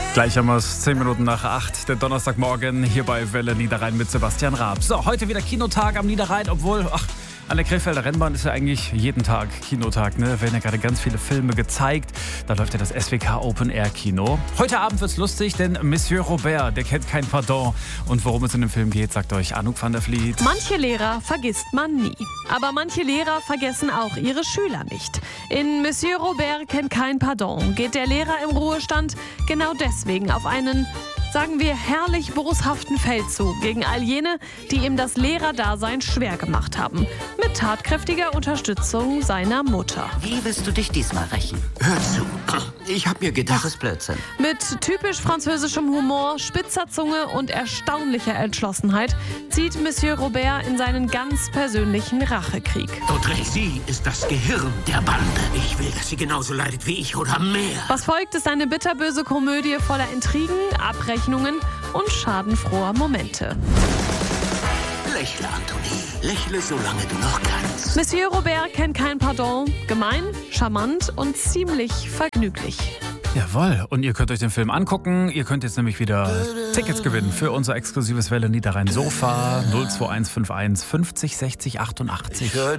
Gleich haben wir es 10 Minuten nach 8, der Donnerstagmorgen hier bei Welle Niederrhein mit Sebastian Raab. So, heute wieder Kinotag am Niederrhein, obwohl, an der Krefelder Rennbahn ist ja eigentlich jeden Tag Kinotag, ne? Da werden ja gerade ganz viele Filme gezeigt. Da läuft ja das SWK Open Air Kino. Heute Abend wird's lustig, denn Monsieur Robert, der kennt kein Pardon. Und worum es in dem Film geht, sagt euch Anouk van der Vliet. Manche Lehrer vergisst man nie. Aber manche Lehrer vergessen auch ihre Schüler nicht. In Monsieur Robert kennt kein Pardon geht der Lehrer im Ruhestand genau deswegen auf einen, sagen wir, herrlich boshaften Feldzug gegen all jene, die ihm das Lehrerdasein schwer gemacht haben. Mit tatkräftiger Unterstützung seiner Mutter. Wie willst du dich diesmal rächen? Hör zu. Ich hab mir gedacht... Das ist Blödsinn. Mit typisch französischem Humor, spitzer Zunge und erstaunlicher Entschlossenheit zieht Monsieur Robert in seinen ganz persönlichen Rachekrieg. Sie ist das Gehirn der Bande. Ich will, dass sie genauso leidet wie ich oder mehr. Was folgt, ist eine bitterböse Komödie voller Intrigen, Abrechnungen und schadenfroher Momente. Lächle, Anthony. Lächle, solange du noch kannst. Monsieur Robert kennt kein Pardon. Gemein, charmant und ziemlich vergnüglich. Jawohl, und ihr könnt euch den Film angucken. Ihr könnt jetzt nämlich wieder Tickets gewinnen für unser exklusives Welle Niederrhein Sofa 02151 50 60 88.